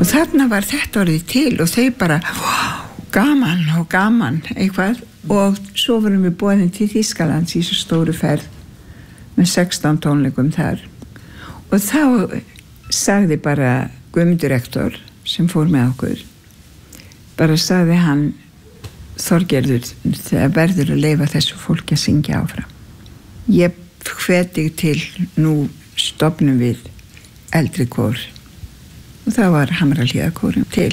og þarna var þetta orðið til og þau bara gaman eitthvað og svo vorum við boðin til Þýskalands í svo stóru ferð með 16 tónleikum þar og þá sagði bara Guðmundur rektor sem fór með okkur bara sagði hann Þorgerður, það verður að leyfa þessu fólki að syngja áfram ég hveti til nú stofnum við eldri kór og það var Hamrahlíðarkórinn til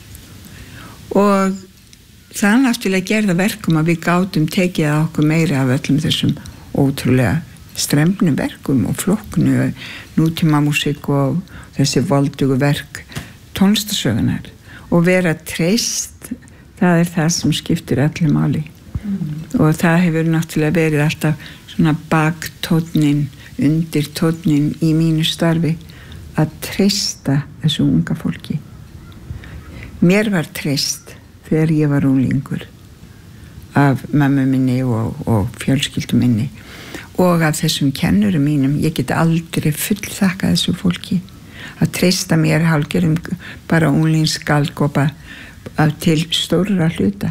og það náttúrulega gerða verkum að við gátum tekið að okkur meira af öllum þessum ótrúlega strembnum verkum og flokknu nútíma músík og þessi voldugu verk tónlistasögunar og vera treyst það það sem skiptir öllu máli og það hefur náttúrulega verið alltaf svona baktónnin undir tónnin í mínu starfi að treysta þessu unga fólki mér var treyst þegar ég var unglingur af mömmu minni og fjölskyldu minni og af þessum kennurum mínum ég get aldrei fullþakkað þessu fólki að treysta mér hálfgerðum bara unglingsgalgopa til stórra hluta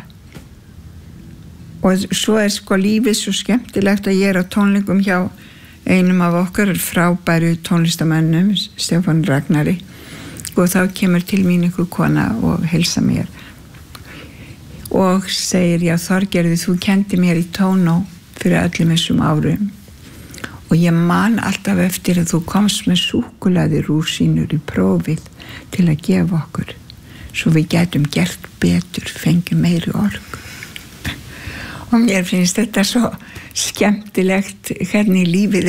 og svo sko lífið svo skemmtilegt að ég á tónleikum hjá einum af okkar frábæru tónlistamönnum Stefán Ragnari og þá kemur til mín einhver kona og heilsa mér og segir já Þorgerður þú kendi mér í tónó fyrir öllum þessum árum og ég man alltaf eftir að þú komst með súkkulaði rúsínur í prófið til að gefa okkur svo við gætum gert betur fengið meiri orku og mér finnst þetta svo skemmtilegt hvernig lífið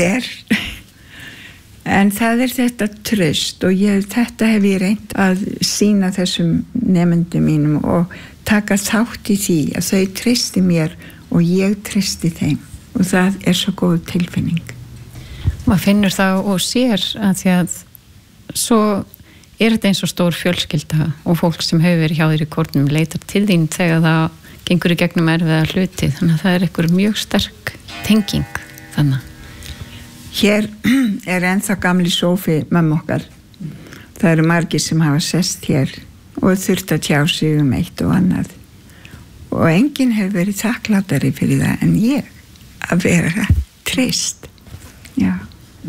en það þetta traust og þetta hef ég reynt að sýna þessum nemendum mínum og taka þátt í því að þau treysti mér og ég treysti þeim og það svo góð tilfinning. Maður finnur það og sér að því að svo þetta eins og stór fjölskylda og fólk sem hefur verið hjá þér í kórnum leitar til þín þegar það gengur í gegnum erfiða hluti þannig að það einhver mjög sterk tenging þannig. Hér ennþá gamli sófi mömmu okkar. Það eru margir sem hafa sest hér og þurft að tjá sig eitt og annað. Og enginn hefur verið þakklátari fyrir það en ég að vera treyst. Já.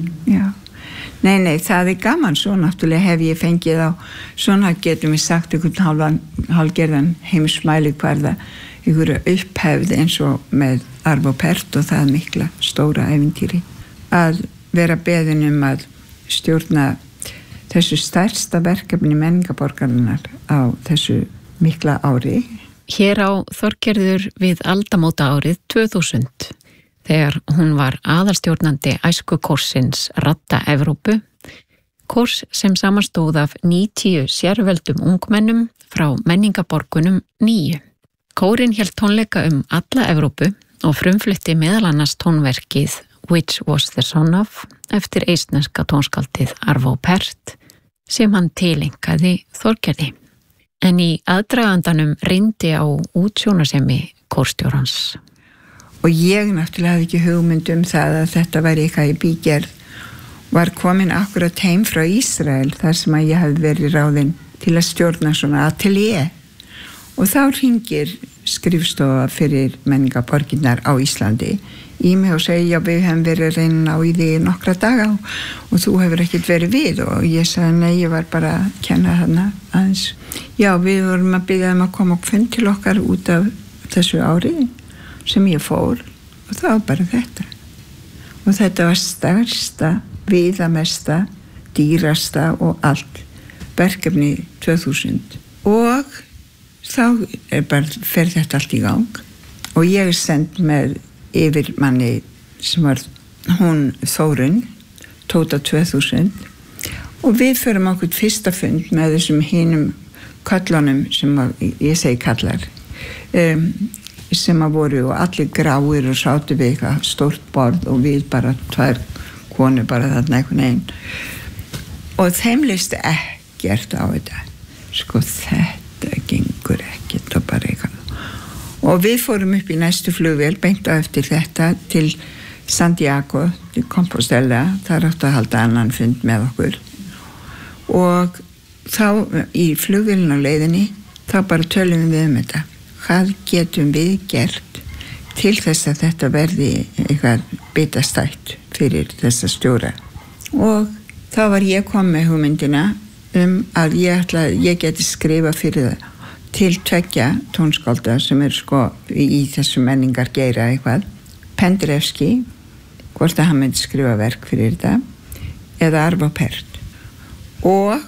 Nei, það gaman svo náttúrulega hef ég fengið á svona getum við sagt einhvern hálfgerðan heimsmæli hvarða einhverju upphefð eins og með Arvo Pärt og það mikla stóra ævintýri að vera beðin að stjórna þessu stærsta verkefni menningarborgarinnar á þessu mikla ári. Hér á Þorgerður við aldamóta árið 2000 þegar hún var aðalstjórnandi æskukórsins Radda Evrópu, kórs sem samanstóð af 90 sérveldum ungmennum frá menningaborgunum 9. Kórinn hélt tónleika alla Evrópu og frumflutti meðal annars tónverkið Which Was the Son of eftir eistneska tónskaldið Arvo Pärt sem hann tilengaði Þorgerði. En í aðdragandanum reyndi á útsjónarsemi kórstjórans. Og ég náttúrulega hafði ekki hugmynd það að þetta væri eitthvað í bígerð. Var komin akkurat heim frá Ísrael þar sem að ég hafði verið ráðin til að stjórna svona atelier. Og þá hringir skrifstofa fyrir menningarborgirnar á Íslandi í mig og segja, já, við hefum verið að reyna á í því nokkra daga og þú hefur ekkert verið við og ég sagði, nei, ég var bara að kenna þarna aðeins. Já, við vorum að biðja að koma og fund til okkar út af þessu ári sem ég fór og það var bara þetta. Og þetta var stærsta, viðamesta, dýrasta og allt verkefni 2000 og þá bara fer þetta allt í gang og ég send með yfirmanni sem var hún Þórunn Tóta 2000 og við förum okkur fyrsta fund með þessum hinum köllunum sem ég segi kallar sem að voru og allir gráir og sátu við eitthvað stórt borð og við bara tvær konur bara þarna einhvern veginn og þeim listi ekkert á þetta sko þetta gengur ekkert og bara eitthvað og við fórum upp í næstu flugvél beint á eftir þetta til Santiago til Compostela þar áttu að halda annan fund með okkur og þá í flugvélinu á leiðinni, þá bara tölum við þetta. Hvað getum við gert til þess að þetta verði eitthvað bitastætt fyrir þessa stjóra? Og þá var ég komið með hugmyndina að ég geti skrifa fyrir það til 2 tónskálda sem sko í þessu menningar geira eitthvað. Penderecki, hvort að hann myndi skrifa verk fyrir þetta, eða Arvo Pärt. Og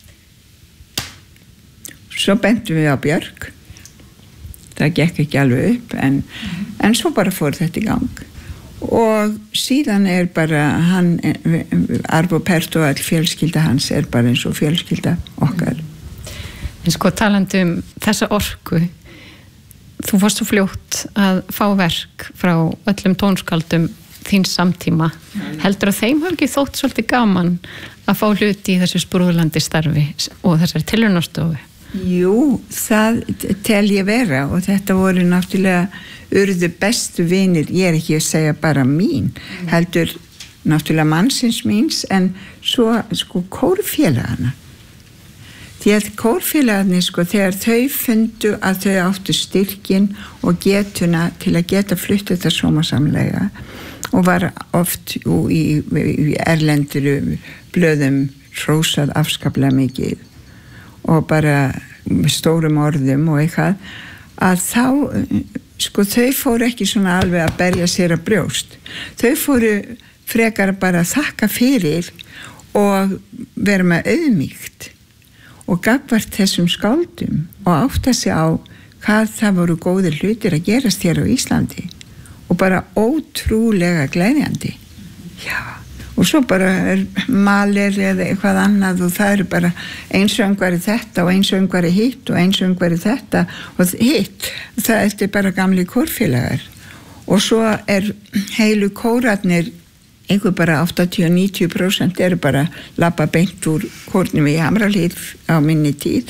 svo bentum við á Björk. Það gekk ekki alveg upp, en svo bara fór þetta í gang. Og síðan bara hann, Arvo Pärt og all fjölskylda hans bara eins og fjölskylda okkar. En sko talandi þessa orku, þú fórst svo fljótt að fá verk frá öllum tónskáldum þín samtíma. Heldur að þeim hafi ekki þótt svolítið gaman að fá hluti í þessu sprúðlandi starfi og þessari tilraunastofu? Jú, það tel ég vera og þetta voru náttúrulega urðu bestu vinir, ég ekki að segja bara mín, heldur náttúrulega mannsins míns, en svo sko kórfélagana. Því að kórfélagarnir sko, þegar þau fundu að þau áttu styrkin og getuna til að geta flutt þetta sómasamlega og var oft í erlenduru blöðum hrósað afskaplega mikið og bara stórum orðum og eitthvað, að þá sko þau fóru ekki svona alveg að berja sér að brjóst. Þau fóru frekar bara að þakka fyrir og vera með auðmýkt og gagnvart þessum skáldum og átta sig á hvað það voru góðir hlutir að gerast hér á Íslandi og bara ótrúlega gleðjandi. Já. Og svo bara malir eða eitthvað annað og það bara einsöngvari þetta og einsöngvari hitt og einsöngvari þetta og hitt. Það bara gamli kórfélagar. Og svo heilu kórarnir, einhver bara 80-90% bara labba beint úr kórnum í Hamrahlíð á minni tíð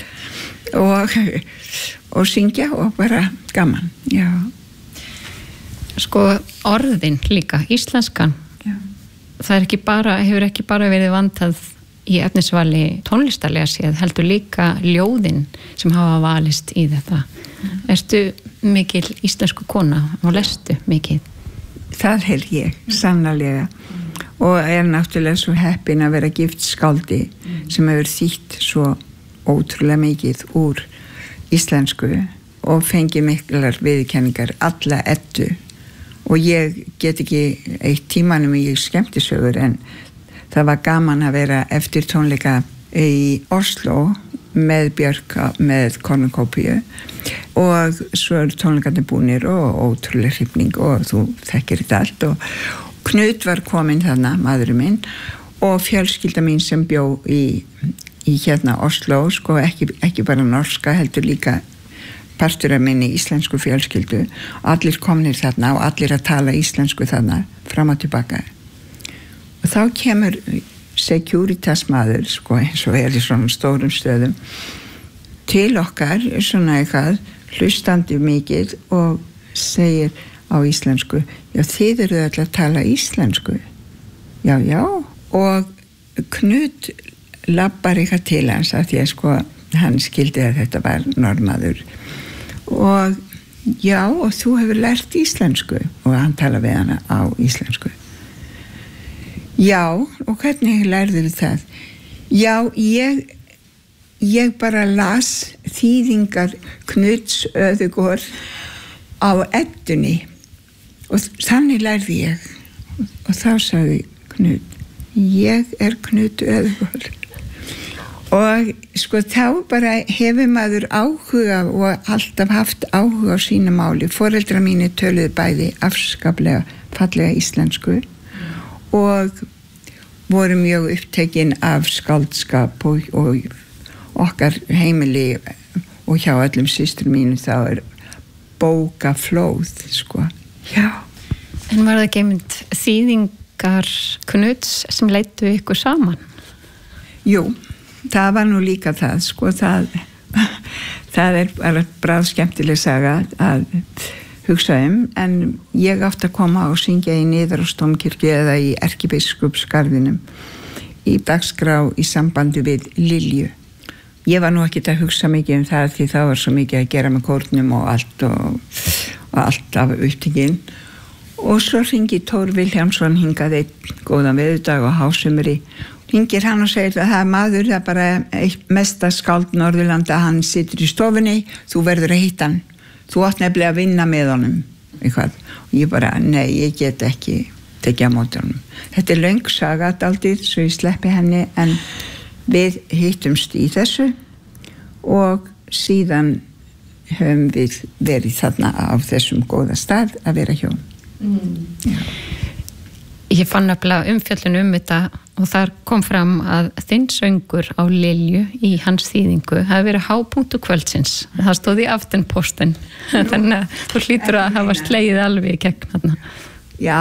og syngja og bara gaman. Já. Sko orðin líka, íslenskan. Það hefur ekki bara verið vandað í efnisvali tónlistarlega séð, heldur líka ljóðin sem hafa valist í þetta. Ertu mikil íslensku kona og lestu mikið? Það ég, sannarlega. Og náttúrulega svo heppin að vera gift skáldi sem hefur þýtt svo ótrúlega mikið úr íslensku og fengið miklar viðurkenningar, alla Eddu. Og ég get ekki eitt tímanum í skemmtisögur en það var gaman að vera eftir tónleika í Oslo með Björk með Kornukópíu og svo tónleikarnir búnir og ótrúlega hrifning og þú þekkir þetta allt og Knut var kominn þarna, maðurinn minn og fjölskylda mín sem bjó í hérna Oslo, sko ekki bara norska heldur líka partur af minni íslensku fjölskyldu og allir komnir þarna og allir að tala íslensku þarna fram og tilbaka og þá kemur Securitas maður sko eins og í svona stórum stöðum til okkar svona eitthvað hlustandi mikið og segir á íslensku já þið eru öll að tala íslensku já og Knut labbar eitthvað til hans að því að sko hann skildi að þetta var normaður og já og þú hefur lært íslensku og hann tala við hana á íslensku já og hvernig lærður það já ég bara las þýðingar Knuts Öðugor á Eddunni og þannig lærði ég og þá sagði Knut ég Knut Öðugor og sko þá bara hefur maður áhuga og alltaf haft áhuga á sínu máli. Foreldrar mínir töluðu bæði afskaplega fallega íslensku og voru mjög upptekin af skáldskap og okkar heimili og hjá öllum systrum mínu þá bókaflóð sko. Já. En var það ekki einmitt þýðingar Knuts sem leiddu ykkur saman? Jú. Það var nú líka það, sko, það bara bráðskemmtileg saga að hugsa en ég átti að koma og syngja í Niðarósdómkirkju eða í Erkibiskupsgarðinum í dagskrá í sambandi við Lilju ég var nú ekki að hugsa mikið það því það var svo mikið að gera með kórnum og allt af upptekinn. Og svo hringi Tór Vilhjálmsson hingað einn góðan veðurdag og hásumri. Hringir hann og segir að það er maður, það er bara mesta skáld Norðurlanda, hann situr í stofunni, þú verður að hitta hann. Þú átt nefnilega að vinna með honum. Eitthvað. Og ég bara, nei, ég get ekki tekið á móti honum. Þetta er löng saga dálítið, svo ég sleppi henni, en við hittumst í þessu og síðan höfum við verið þarna á þessum góða stað að vera hjón. Ég fann nefnilega umfjöllun þetta og þar kom fram að þinn söngur á Lilju í hans þýðingu hafi verið hápunktur kvöldsins. Það stóð í Aftenposten. Þannig að þú hlýtur að hafa slegið alveg í gegn þarna. Já,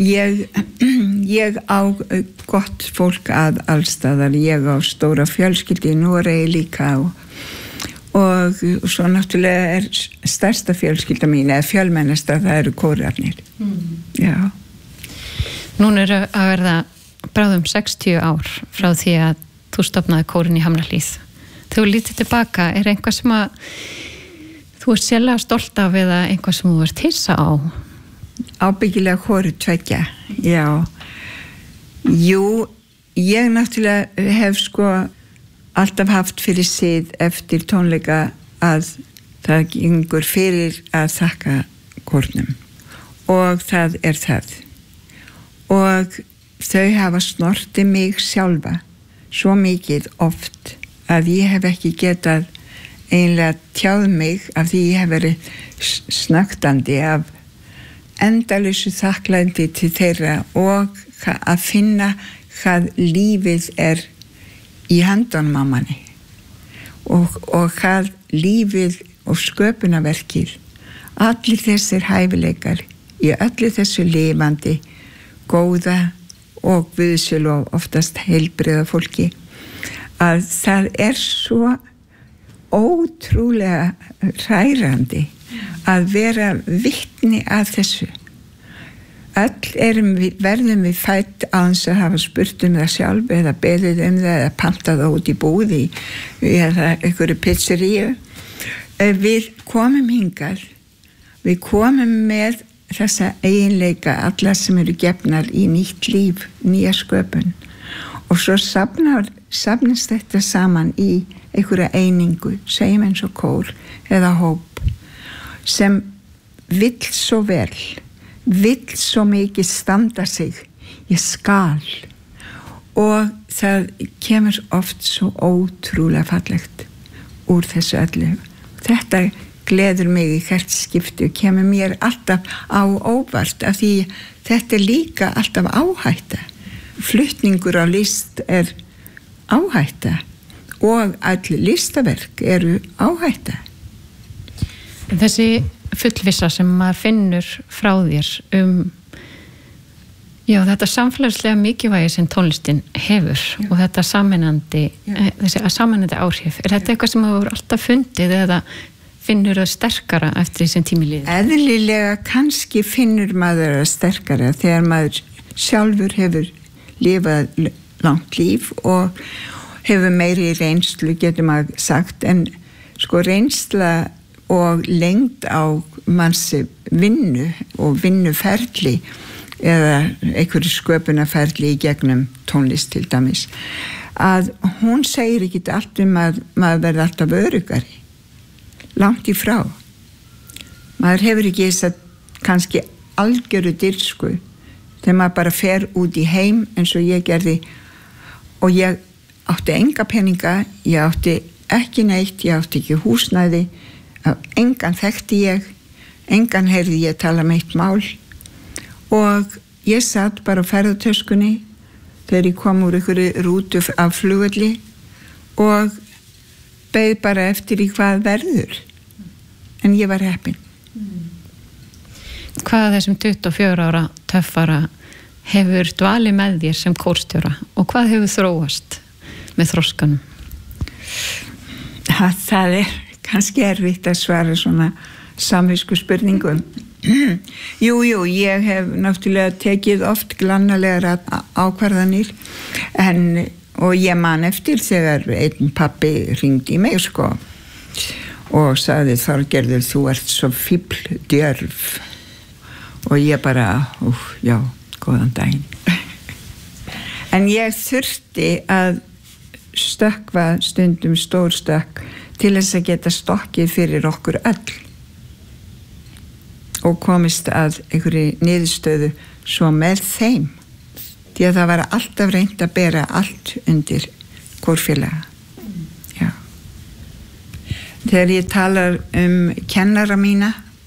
ég á gott fólk að allstaðar. Ég á stóra fjölskyldu í Noregi líka og svo náttúrulega er stærsta fjölskylda mín eða fjölmennasta, það eru kórarnir. Já. Núna eru að verða bráðum 60 ár frá því að þú stofnaði kórinn í Hamrahlíð. Þegar þú lítið tilbaka, er einhvað sem að þú ert sérlega stolt af eða einhvað sem þú ert hissa á? Ábyggilega kóru tveggja, já. Jú, ég náttúrulega hef alltaf haft fyrir sið eftir tónleika að það gengur fyrir að þakka kórnum og það er það. Og þau hafa snortið mig sjálfa svo mikið oft að ég hef ekki getað einlega tjáð mig af því ég hef verið snögtandi af endalausu þakklæti til þeirra og að finna hvað lífið er í höndunum á manni og hvað lífið og sköpunarverkið, allir þessir hæfileikar í öllu þessu lifandi góða og guðsölu og oftast heilbrigða fólki, að það er svo ótrúlega hrærandi að vera vitni að þessu. Öll verðum við fædd aðeins að hafa spurt það sjálf eða beðið það eða pantað það út í búði eða einhverju pizzeríu. Við komum hingað, við komum með þessa eiginleika alla sem eru gefnar í nýtt líf, nýja sköpun og svo safnast þetta saman í einhverja einingu, segjum eins og kór eða hóp sem vill svo vel, vill svo mikið standa sig, ég skal og það kemur oft svo ótrúlega fallegt úr þessu öllu. Þetta gleður mig í hvert skipti og kemur mér alltaf á óvart af því þetta er líka alltaf áhætta. Flutningur á list er áhætta og all listaverk eru áhætta. Þessi fullvissa sem maður finnur frá þér þetta samfélagslega mikilvægi sem tónlistin hefur og þetta þessi sameinandi áhrif, er þetta eitthvað sem hefur alltaf fundið eða finnur það sterkara eftir því sem tími líður? Eðlilega kannski finnur maður það sterkara þegar maður sjálfur hefur lifað langt líf og hefur meiri reynslu, getur maður sagt, en reynsla og lengd á manns vinnu og vinnuferli eða einhverju sköpunarferli í gegnum tónlist til dæmis, að hún segir ekki allt að maður verði alltaf öruggari. Langt í frá. Maður hefur ekki þess að kannski algjöru dirfsku þegar maður bara fer út í heim eins og ég gerði og ég átti enga peninga, ég átti ekki neitt, ég átti ekki húsnæði, engan þekkti ég, engan heyrði ég tala meitt mál og ég satt bara á ferðatöskunni þegar ég kom úr einhverju rútu af flugvelli og beið bara eftir í hvað verður en ég var heppin. Hvað af þessum 24 ára töffara hefur dvalið með þér sem kórstjóra og hvað hefur þróast með þroskanum? Það er kannski erfitt að svara svona samvisku spurningum. Jú, ég hef náttúrulega tekið oft glannalegar ákvarðanir en og ég man eftir þegar einn pappi hringdi í mig sko og sagði Þorgerður, þú ert svo fíbl djörf og ég bara, já, góðan daginn. En ég þurfti að stökkva stundum stór stökk til þess að geta stokkið fyrir okkur öll og komist að einhverju niðurstöðu svo með þeim. Því að það var alltaf reynt að bera allt undir kórfélaga. Já. Þegar ég talar kennara mína,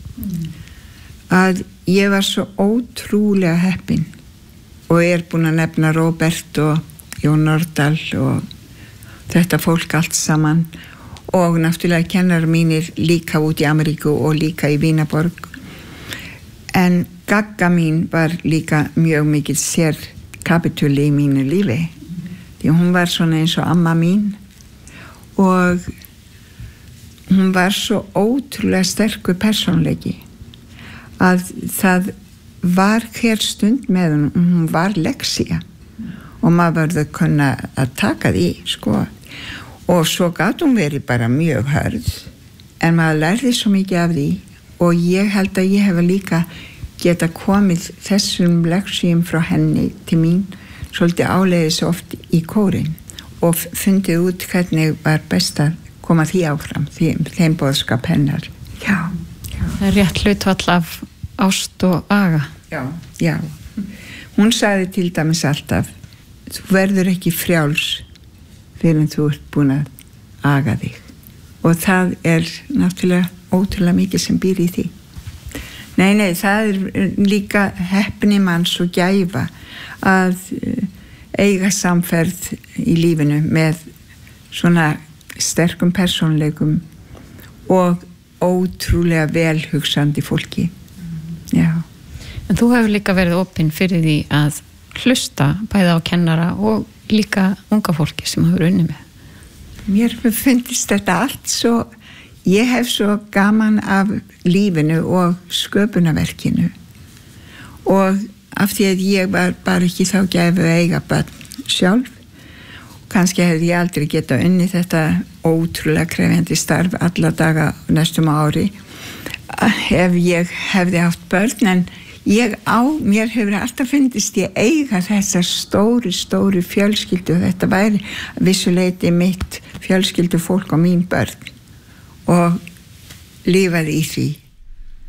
að ég var svo ótrúlega heppin og búin að nefna Róbert og Jón Nordal og þetta fólk allt saman og náttúrulega kennara mínir líka út í Ameríku og líka í Vínaborg. En Gagga mín var líka mjög mikið sérkapitúli í mínu lífi. Því hún var svona eins og amma mín og hún var svo ótrúlega sterkur persónleiki að það var hver stund með hún var leksía og maður verður að kunna að taka því sko og svo gat hún verið bara mjög hörð en maður lærði svo mikið af því og ég held að ég hef líka geta komið þessum leksíum frá henni til mín svolítið áleiðis oft í kórin og fundið út hvernig var best að koma því áfram þeim boðskap hennar. Já. Það rétt hlutfall af ást og aga. Já. Hún sagði til dæmis alltaf, þú verður ekki frjáls fyrir en þú ert búin að aga þig. Og það náttúrulega ótrúlega mikið sem býr í því. Nei, það líka heppni manns og gæfa að eiga samferð í lífinu með svona sterkum persónleikum og ótrúlega velhugsandi fólki. Já. En þú hefur líka verið opinn fyrir því að hlusta bæði á kennara og líka unga fólki sem hefur unnið með. Mér fundist þetta allt svo, ég hef svo gaman af lífinu og sköpunarverkinu og af því að ég var bara ekki þá gæfu að eiga barn sjálf. Kannski hefði ég aldrei getað unnið þetta ótrúlega krefjandi starf alla daga næstum ári ef ég hefði haft börn en mér hefur alltaf fundist ég eiga þessa stóru fjölskyldu og þetta væri vissuleyti mitt fjölskyldu fólk og mín börn og lifaði í því.